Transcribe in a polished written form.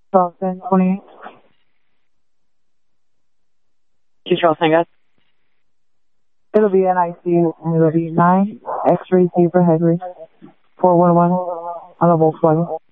Charleston 28. To Charleston, guys. It'll be NIC, and it'll be 9 X-ray C for Henry, 411 on a Volkswagen.